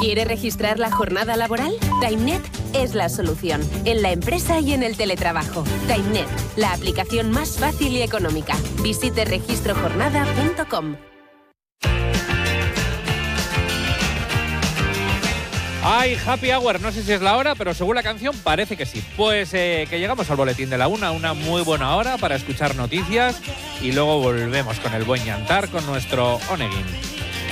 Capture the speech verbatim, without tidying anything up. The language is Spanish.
¿Quiere registrar la jornada laboral? TimeNet es la solución, en la empresa y en el teletrabajo. TimeNet, la aplicación más fácil y económica. Visite registro jornada punto com. Ay, happy hour, no sé si es la hora, pero según la canción parece que sí. Pues eh, que llegamos al boletín de la una, una muy buena hora para escuchar noticias y luego volvemos con el buen yantar con nuestro Oneguin.